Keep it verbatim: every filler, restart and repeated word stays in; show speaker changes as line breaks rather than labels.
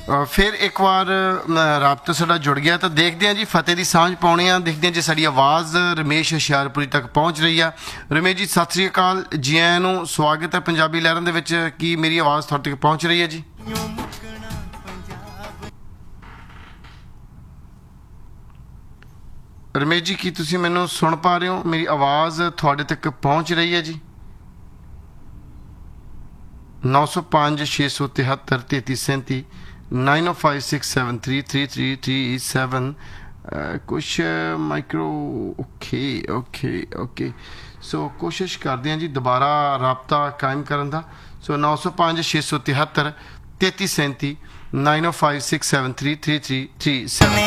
ਅ, ਫਿਰ ਇੱਕ ਵਾਰ ਅ, ਰਾਬਤਾ ਸਾਡਾ ਜੁੜ ਗਿਆ ਤਾਂ ਦੇਖਦੇ ਹਾਂ ਜੀ ਫਤਿਹ ਦੀ ਸਾਂਝ ਪਾਉਣੇ ਆ। ਦੇਖਦੇ ਹਾਂ ਜੇ ਸਾਡੀ ਆਵਾਜ਼ ਰਮੇਸ਼ ਹੁਸ਼ਿਆਰਪੁਰੀ ਤੱਕ ਪਹੁੰਚ ਰਹੀ ਆ। ਰਮੇਸ਼ ਜੀ ਸਤਿ ਸ੍ਰੀ ਅਕਾਲ, ਜੀ ਆਇਆਂ ਨੂੰ, ਸਵਾਗਤ ਹੈ ਪੰਜਾਬੀ ਲਹਿਰਾਂ ਦੇ ਵਿੱਚ। ਕੀ ਮੇਰੀ ਆਵਾਜ਼ ਤੁਹਾਡੇ ਤੱਕ ਪਹੁੰਚ ਰਹੀ ਹੈ ਜੀ? ਰਮੇਸ਼ ਜੀ ਕੀ ਤੁਸੀਂ ਮੈਨੂੰ ਸੁਣ ਪਾ ਰਹੇ ਹੋ? ਮੇਰੀ ਆਵਾਜ਼ ਤੁਹਾਡੇ ਤੱਕ ਪਹੁੰਚ ਰਹੀ ਹੈ ਜੀ? ਨੌ ਸੌ ਪੰਜ ਛੇ ਸੌ ਤਿਹੱਤਰ ਤੇਤੀ ਸੈਂਤੀ ਨਾइन ओ five six seven three three three three seven ਕੁਛ micro okay okay okay so ਕੋਸ਼ਿਸ਼ ਕਰਦੇ ਹਾਂ ਜੀ ਦੁਬਾਰਾ ਰਾਬਤਾ ਕਾਇਮ ਕਰਨ ਦਾ। ਸੋ ਨੌ ਸੌ ਪੰਜ ਛੇ ਸੌ ਤਿਹੱਤਰ ਤੇਤੀ ਸੈਂਤੀ ਨਾइन ओ five six seven three three three three seven